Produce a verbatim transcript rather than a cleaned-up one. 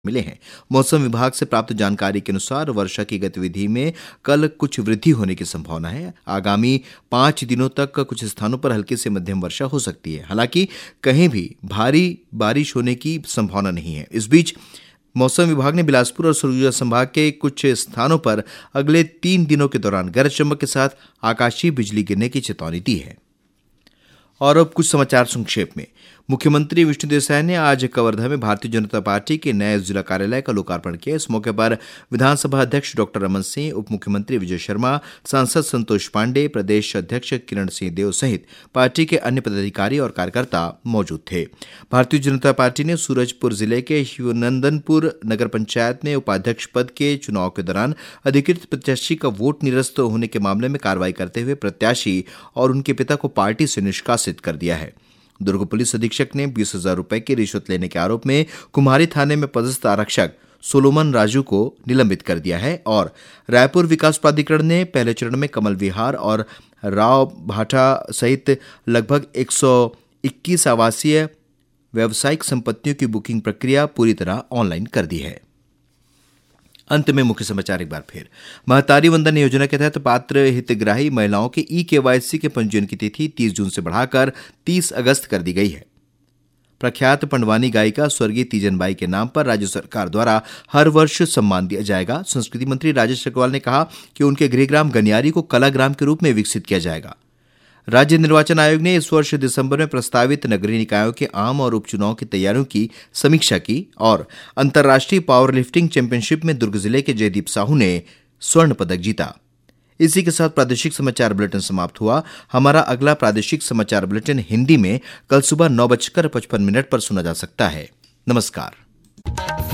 मिले हैं। मौसम विभाग से प्राप्त जानकारी के अनुसार वर्षा की गतिविधि में कल कुछ वृद्धि होने की संभावना है। आगामी पांच दिनों तक कुछ स्थानों पर हल्की से मध्यम वर्षा हो सकती है। हालांकि कहीं भी भारी बारिश होने की संभावना नहीं है। इस बीच मौसम विभाग ने बिलासपुर और सरगुजा संभाग के कुछ स्थानों पर अगले तीन दिनों के दौरान गरज चमक के साथ आकाशीय बिजली गिरने की चेतावनी दी है। और अब कुछ समाचार संक्षेप में। मुख्यमंत्री विष्णुदेव साय ने आज कवर्धा में भारतीय जनता पार्टी के नए जिला कार्यालय का लोकार्पण किया। इस मौके पर विधानसभा अध्यक्ष डॉक्टर रमन सिंह, उप मुख्यमंत्री विजय शर्मा, सांसद संतोष पांडे, प्रदेश अध्यक्ष किरण सिंह देव सहित पार्टी के अन्य पदाधिकारी और कार्यकर्ता मौजूद थे। भारतीय जनता पार्टी ने सूरजपुर जिले के शिवनंदनपुर नगर पंचायत में उपाध्यक्ष पद के चुनाव के दौरान अधिकृत प्रत्याशी का वोट निरस्त होने के मामले में कार्रवाई करते हुए प्रत्याशी और उनके पिता को पार्टी से निष्कासित कर दिया है। दुर्ग पुलिस अधीक्षक ने बीस हजार रुपए की रिश्वत लेने के आरोप में कुम्हारी थाने में पदस्थ आरक्षक सोलोमन राजू को निलंबित कर दिया है। और रायपुर विकास प्राधिकरण ने पहले चरण में कमल विहार और राव भाटा सहित लगभग एक सौ इक्कीस आवासीय व्यावसायिक संपत्तियों की बुकिंग प्रक्रिया पूरी तरह ऑनलाइन कर दी है। अंत में मुख्य समाचार एक बार फिर। महतारी वंदन योजना के तहत पात्र हितग्राही महिलाओं के ई केवाईसी के पंजीयन की तिथि तीस जून से बढ़ाकर तीस अगस्त कर दी गई है। प्रख्यात पंडवानी गायिका स्वर्गीय तीजन बाई के नाम पर राज्य सरकार द्वारा हर वर्ष सम्मान दिया जाएगा। संस्कृति मंत्री राजेश अग्रवाल ने कहा कि उनके गृहग्राम गनियारी को कलाग्राम के रूप में विकसित किया जाएगा। राज्य निर्वाचन आयोग ने इस वर्ष दिसंबर में प्रस्तावित नगरीय निकायों के आम और उपचुनाव की तैयारियों की समीक्षा की। और अंतर्राष्ट्रीय पावर लिफ्टिंग चैंपियनशिप में दुर्ग जिले के जयदीप साहू ने स्वर्ण पदक जीता। इसी के साथ प्रादेशिक समाचार बुलेटिन समाप्त हुआ। हमारा अगला प्रादेशिक समाचार बुलेटिन हिंदी में कल सुबह नौ बजकर पचपन मिनट पर सुना जा सकता है। नमस्कार।